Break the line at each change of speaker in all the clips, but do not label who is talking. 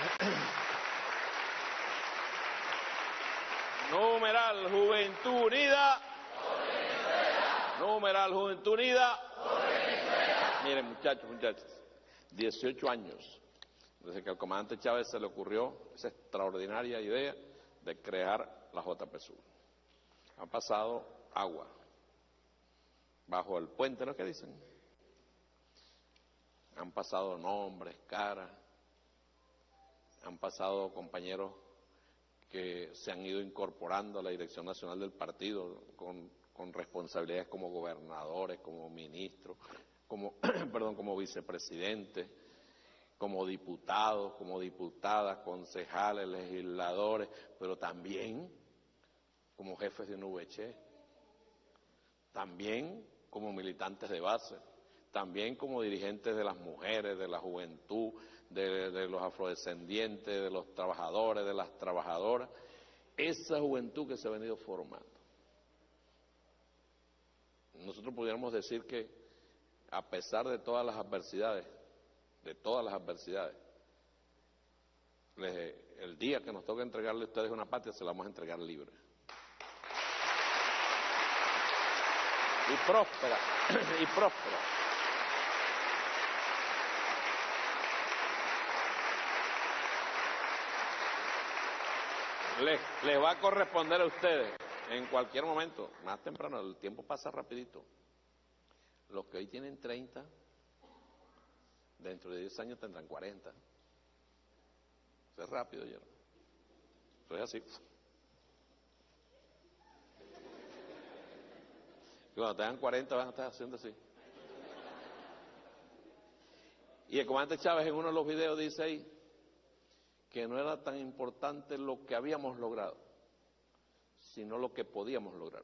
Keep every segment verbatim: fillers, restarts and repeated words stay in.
Numeral Juventud Unida. Numeral Juventud Unida. Miren, muchachos, muchachos, dieciocho años desde que al comandante Chávez se le ocurrió esa extraordinaria idea de crear la J P Sur. Han pasado agua bajo el puente, ¿no? ¿Qué dicen? Han pasado nombres, caras, han pasado compañeros que se han ido incorporando a la dirección nacional del partido con, con responsabilidades como gobernadores, como ministros, como, perdón, como vicepresidentes, como diputados, como diputadas, concejales, legisladores, pero también como jefes de N V Che, también como militantes de base, también como dirigentes de las mujeres, de la juventud, de, de los afrodescendientes, de los trabajadores, de las trabajadoras, esa juventud que se ha venido formando. Nosotros pudiéramos decir que a pesar de todas las adversidades, de todas las adversidades, les, el día que nos toque entregarle a ustedes una patria, se la vamos a entregar libre. Y próspera, y próspera. Les, les va a corresponder a ustedes en cualquier momento, más temprano, el tiempo pasa rapidito. Los que hoy tienen treinta, dentro de diez años tendrán cuarenta. Eso es rápido, ya. Eso es así. Y cuando tengan cuarenta van a estar haciendo así. Y el comandante Chávez en uno de los videos dice ahí que no era tan importante lo que habíamos logrado, sino lo que podíamos lograr.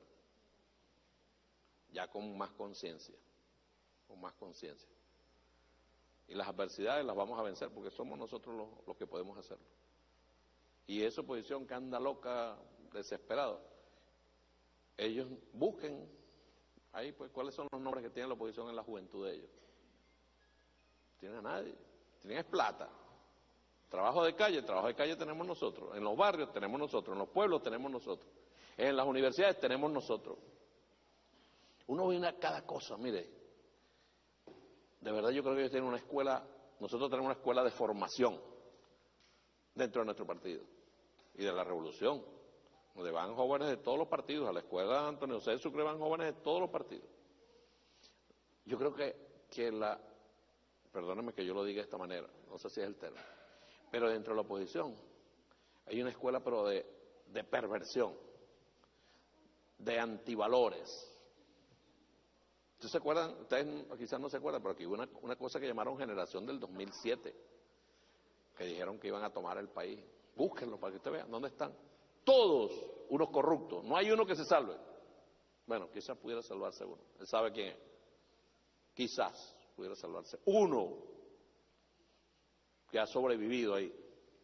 Ya con más conciencia, con más conciencia. Y las adversidades las vamos a vencer porque somos nosotros los, los que podemos hacerlo. Y esa oposición que anda loca, desesperado, ellos busquen ahí, pues, cuáles son los nombres que tiene la oposición en la juventud de ellos. No tienen a nadie, tienen es plata. Trabajo de calle, trabajo de calle tenemos nosotros, en los barrios tenemos nosotros, en los pueblos tenemos nosotros, en las universidades tenemos nosotros. Uno viene a cada cosa, mire, de verdad yo creo que ellos tienen una escuela, nosotros tenemos una escuela de formación dentro de nuestro partido y de la revolución, donde van jóvenes de todos los partidos, a la escuela de Antonio José de Sucre van jóvenes de todos los partidos. Yo creo que, que la, perdónenme que yo lo diga de esta manera, no sé si es el término, pero dentro de la oposición hay una escuela pero de, de perversión, de antivalores. ¿Ustedes se acuerdan? Ustedes quizás no se acuerdan, pero aquí hubo una, una cosa que llamaron generación del dos mil siete, que dijeron que iban a tomar el país. Búsquenlo para que ustedes vean dónde están. Todos unos corruptos, no hay uno que se salve. Bueno, quizás pudiera salvarse uno, él sabe quién es. Quizás pudiera salvarse uno que ha sobrevivido ahí,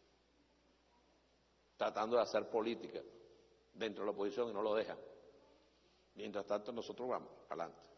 tratando de hacer política dentro de la oposición y no lo dejan. Mientras tanto nosotros vamos adelante.